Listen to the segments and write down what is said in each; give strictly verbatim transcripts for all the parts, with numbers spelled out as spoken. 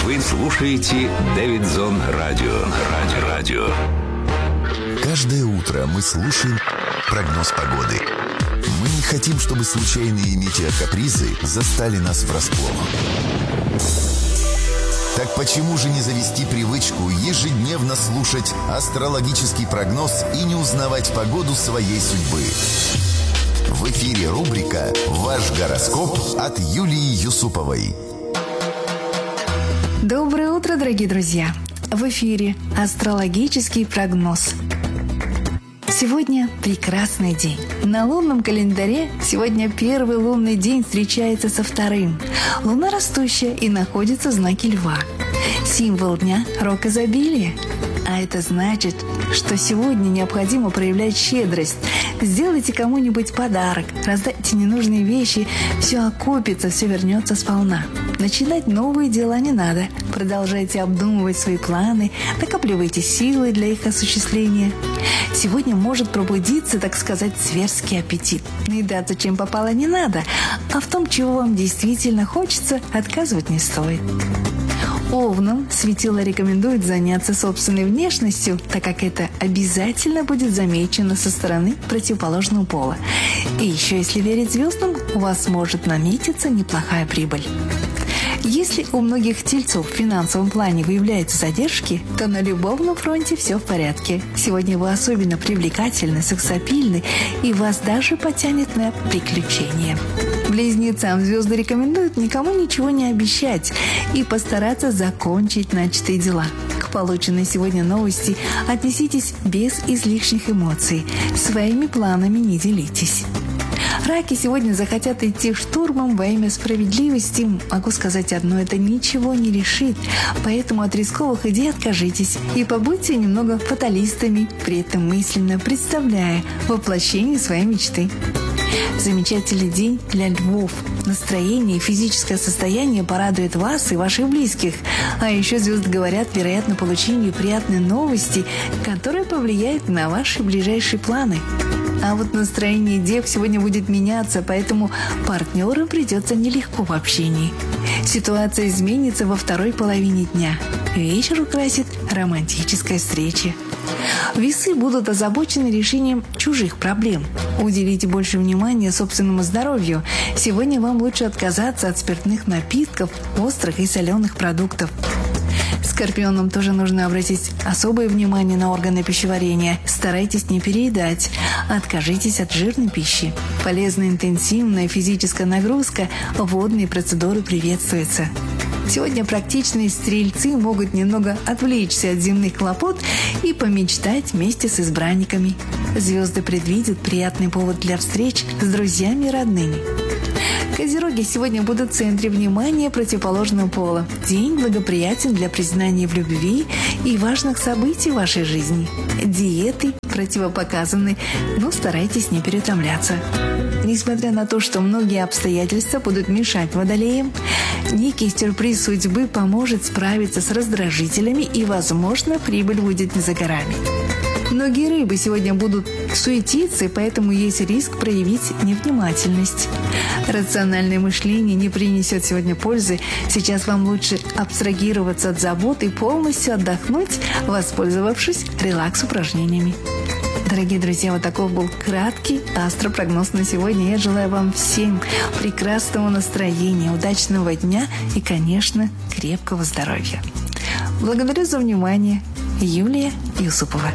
Вы слушаете Дэвидзон Радио. Радио. Радио. Каждое утро мы слушаем прогноз погоды. Мы не хотим, чтобы случайные метеокапризы застали нас врасплох. Так почему же не завести привычку ежедневно слушать астрологический прогноз и не узнавать погоду своей судьбы? В эфире рубрика «Ваш гороскоп» от Юлии Юсуповой. Доброе утро, дорогие друзья! В эфире астрологический прогноз. Сегодня прекрасный день. На лунном календаре сегодня первый лунный день встречается со вторым. Луна растущая и находится в знаке Льва. Символ дня – рог изобилия. А это значит, что сегодня необходимо проявлять щедрость. Сделайте кому-нибудь подарок, раздайте ненужные вещи, все окупится, все вернется сполна. Начинать новые дела не надо. Продолжайте обдумывать свои планы, накапливайте силы для их осуществления. Сегодня может пробудиться, так сказать, зверский аппетит. Наедаться чем попало не надо, а в том, чего вам действительно хочется, отказывать не стоит. Овнам светило рекомендует заняться собственной внешностью, так как это обязательно будет замечено со стороны противоположного пола. И еще, если верить звездам, у вас может наметиться неплохая прибыль. Если у многих тельцов в финансовом плане выявляются задержки, то на любовном фронте все в порядке. Сегодня вы особенно привлекательны, сексапильны, и вас даже потянет на приключения. Близнецам звезды рекомендуют никому ничего не обещать и постараться закончить начатые дела. К полученной сегодня новости отнеситесь без излишних эмоций. Своими планами не делитесь. Раки сегодня захотят идти штурмом во имя справедливости. Могу сказать одно, это ничего не решит. Поэтому от рисковых идей откажитесь и побудьте немного фаталистами, при этом мысленно представляя воплощение своей мечты. Замечательный день для львов. Настроение и физическое состояние порадует вас и ваших близких. А еще звезды говорят, вероятно, получение приятной новости, которая повлияет на ваши ближайшие планы. А вот настроение дев сегодня будет меняться, поэтому партнерам придется нелегко в общении. Ситуация изменится во второй половине дня. Вечер украсит романтическая встреча. Весы будут озабочены решением чужих проблем. Уделите больше внимания собственному здоровью. Сегодня вам лучше отказаться от спиртных напитков, острых и соленых продуктов. Скорпионам тоже нужно обратить особое внимание на органы пищеварения. Старайтесь не переедать. Откажитесь от жирной пищи. Полезная интенсивная физическая нагрузка, водные процедуры приветствуются. Сегодня практичные стрельцы могут немного отвлечься от земных хлопот и помечтать вместе с избранниками. Звезды предвидят приятный повод для встреч с друзьями и родными. Козероги сегодня будут в центре внимания противоположного пола. День благоприятен для признания в любви и важных событий в вашей жизни. Диеты противопоказаны, но старайтесь не переутомляться. Несмотря на то, что многие обстоятельства будут мешать водолеям, некий сюрприз судьбы поможет справиться с раздражителями, и, возможно, прибыль будет не за горами. Многие рыбы сегодня будут суетиться, и поэтому есть риск проявить невнимательность. Рациональное мышление не принесет сегодня пользы. Сейчас вам лучше абстрагироваться от забот и полностью отдохнуть, воспользовавшись релакс-упражнениями. Дорогие друзья, вот таков был краткий астропрогноз на сегодня. Я желаю вам всем прекрасного настроения, удачного дня и, конечно, крепкого здоровья. Благодарю за внимание. Юлия Юсупова.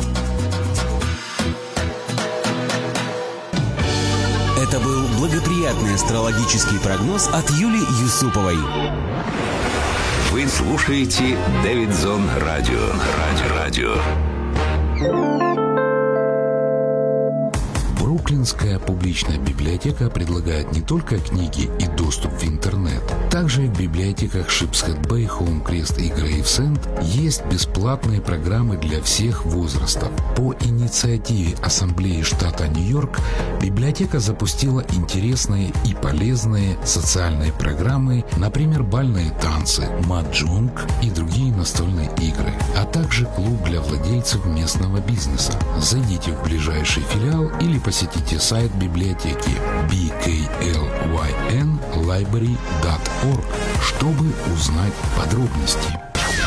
Это был благоприятный астрологический прогноз от Юлии Юсуповой. Вы слушаете Дэвидзон Радио. Радио. Радио. Бруклинская публичная библиотека предлагает не только книги и доступ в интернет. Также в библиотеках Шипсхед-Бэй, Хоум-Крест и Грейвсенд есть бесплатные программы для всех возрастов. По инициативе Ассамблеи штата Нью-Йорк библиотека запустила интересные и полезные социальные программы, например, бальные танцы, маджонг и другие настольные игры, а также клуб для владельцев местного бизнеса. Зайдите в ближайший филиал или посетите посетите сайт библиотеки би кей эл вай эн лайбрери точка орг, чтобы узнать подробности.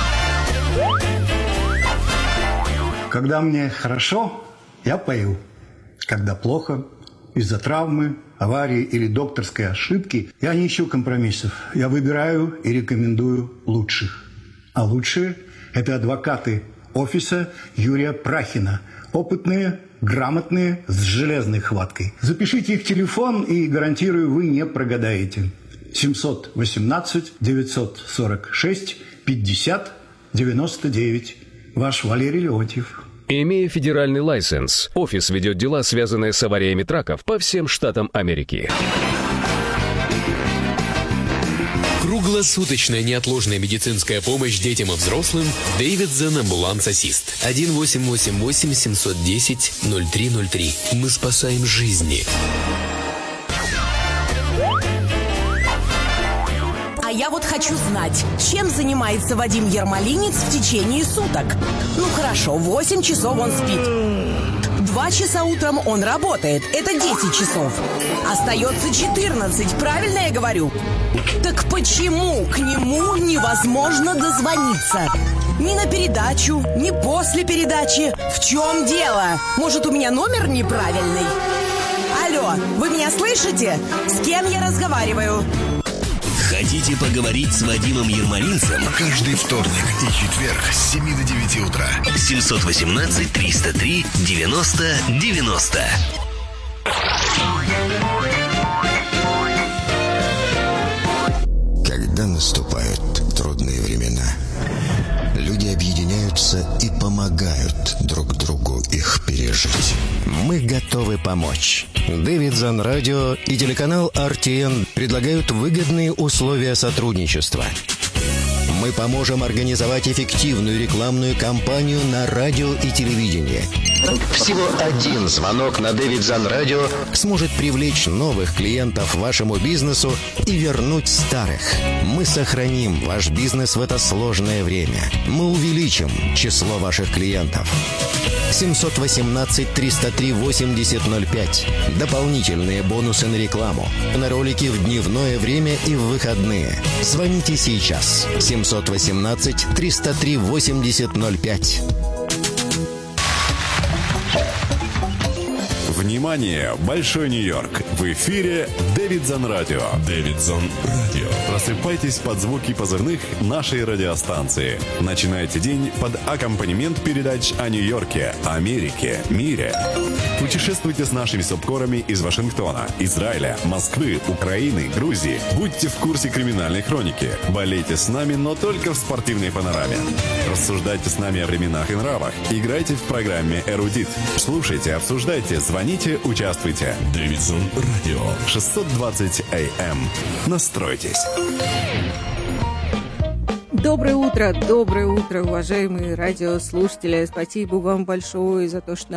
Когда мне хорошо, я пою. Когда плохо, из-за травмы, аварии или докторской ошибки, я не ищу компромиссов. Я выбираю и рекомендую лучших. А лучшие – это адвокаты офиса Юрия Прахина. Опытные, грамотные, с железной хваткой. Запишите их телефон, и, гарантирую, вы не прогадаете. семьсот восемнадцать девятьсот сорок шесть пятьдесят девяносто девять. Ваш Валерий Леонтьев. Имея федеральный лайсенс, офис ведет дела, связанные с авариями траков по всем штатам Америки. Круглосуточная неотложная медицинская помощь детям и взрослым. Дэвидсон Амбуланс Ассист. один восемь восемь восемь семь один ноль ноль три ноль три. Мы спасаем жизни. А я вот хочу знать, чем занимается Вадим Ермолинец в течение суток. Ну хорошо, восемь часов он спит. Два часа утром он работает. Это десять часов. Остается четырнадцать, правильно я говорю? Так почему к нему невозможно дозвониться? Ни на передачу, ни после передачи. В чем дело? Может, у меня номер неправильный? Алло, вы меня слышите? С кем я разговариваю? Хотите поговорить с Вадимом Ермолинцем? Каждый вторник и четверг с семи до девяти утра. семьсот восемнадцать триста три девяносто девяносто. Когда наступают трудные времена, люди объединяются и помогают друг другу их пережить. Мы готовы помочь. Дэвидсон Радио и телеканал ар ти эн предлагают выгодные условия сотрудничества. Мы поможем организовать эффективную рекламную кампанию на радио и телевидении. Всего один звонок на Дэвидсон Радио сможет привлечь новых клиентов вашему бизнесу и вернуть старых. Мы сохраним ваш бизнес в это сложное время. Мы увеличим число ваших клиентов. семьсот восемнадцать триста три восемьдесят ноль пять. Дополнительные бонусы на рекламу. На ролики в дневное время и в выходные. Звоните сейчас. семьсот восемнадцать триста три восемьдесят ноль пять. Внимание! Большой Нью-Йорк! В эфире Дэвидсон Радио. Дэвидсон Радио. Просыпайтесь под звуки позывных нашей радиостанции. Начинайте день под аккомпанемент передач о Нью-Йорке, Америке, мире. Путешествуйте с нашими субкорами из Вашингтона, Израиля, Москвы, Украины, Грузии. Будьте в курсе криминальной хроники. Болейте с нами, но только в спортивной панораме. Рассуждайте с нами о временах и нравах. Играйте в программе «Эрудит». Слушайте, обсуждайте, звоните, участвуйте. Дэвидсон Радио. шестьсот двадцать эй эм. Настройтесь. Доброе утро, доброе утро, уважаемые радиослушатели. Спасибо вам большое за то, что